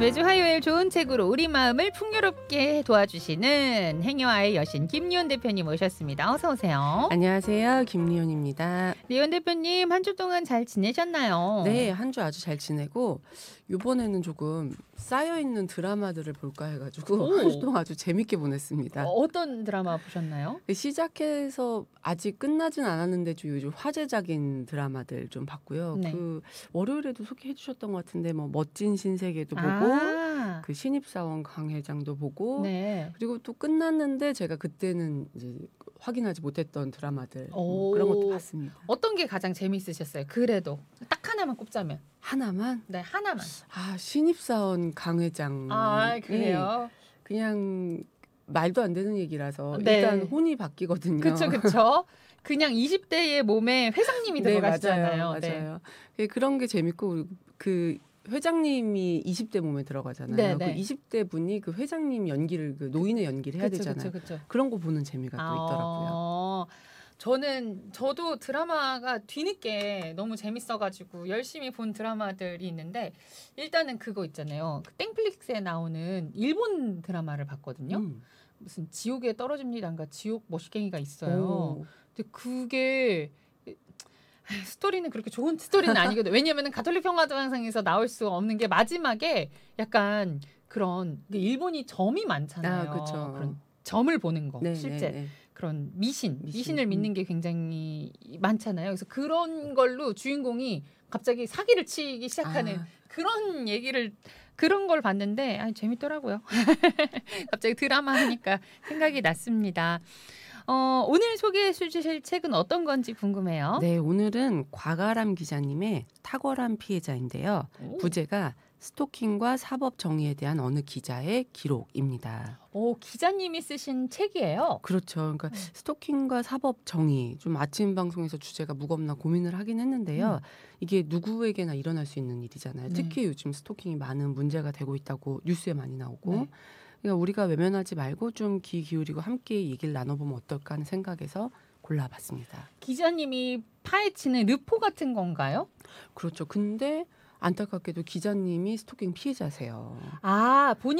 매주 화요일 좋은 책으로 우리 마음을 풍요롭게 도와주시는 행여와의 여신 김리온 대표님 오셨습니다. 어서 오세요. 안녕하세요. 김리온입니다. 리온 대표님 한 주 동안 잘 지내셨나요? 네, 한 주 아주 잘 지내고 이번에는 조금 쌓여있는 드라마들을 볼까 해가지고 오. 한 주 동안 아주 재밌게 보냈습니다. 어떤 드라마 보셨나요? 시작해서 아직 끝나진 않았는데 좀 요즘 화제작인 드라마들 좀 봤고요. 네. 그 월요일에도 소개해 주셨던 것 같은데 뭐 멋진 신세계도 보고 아, 그 신입사원 강 회장도 보고 네. 그리고 또 끝났는데 제가 그때는 이제 확인하지 못했던 드라마들 오. 그런 것도 봤습니다. 어떤 게 가장 재밌으셨어요? 그래도 딱 하나만 꼽자면. 하나만? 네, 하나만. 신입사원 강 회장. 아, 그래요? 그냥 말도 안 되는 얘기라서 네. 일단 혼이 바뀌거든요. 그쵸. 그냥 20대의 몸에 회장님이 네, 들어가시잖아요. 맞아요. 그런 게 재밌고 그 회장님이 20대 몸에 들어가잖아요. 네, 그 네. 20대 분이 그 회장님 연기를 그 노인의 연기를 해야 되잖아요. 그쵸. 그런 거 보는 재미가 또 있더라고요. 저도 드라마가 뒤늦게 너무 재밌어가지고 열심히 본 드라마들이 있는데 일단은 그거 있잖아요. 그 땡플릭스에 나오는 일본 드라마를 봤거든요. 무슨 지옥에 떨어집니다인가 지옥 머시갱이가 있어요. 오. 근데 그게 스토리는 그렇게 좋은 스토리는 아니거든요. 왜냐면은 가톨릭 평화동상에서 나올 수 없는 게 마지막에 약간 그런 일본이 점이 많잖아요. 그쵸. 그런 점을 보는 거 네, 실제. 네. 그런 미신을 음. 믿는 게 굉장히 많잖아요. 그래서 그런 걸로 주인공이 갑자기 사기를 치기 시작하는 그런 걸 봤는데 재밌더라고요. 갑자기 드라마 하니까 생각이 났습니다. 오늘 소개해 주실 책은 어떤 건지 궁금해요. 네, 오늘은 곽아람 기자님의 탁월한 피해자인데요. 오. 부제가 스토킹과 사법 정의에 대한 어느 기자의 기록입니다. 기자님이 쓰신 책이에요. 그렇죠. 그러니까 스토킹과 사법 정의 좀 아침 방송에서 주제가 무겁나 고민을 하긴 했는데요. 이게 누구에게나 일어날 수 있는 일이잖아요. 네. 특히 요즘 스토킹이 많은 문제가 되고 있다고 뉴스에 많이 나오고. 네. 그러니까 우리가 외면하지 말고 좀 귀 기울이고 함께 얘기를 나눠보면 어떨까 하는 생각에서 골라봤습니다. 기자님이 파헤치는 르포 같은 건가요? 그렇죠. 근데 안타깝게도 기자님이 스토킹 피해자세요. 본인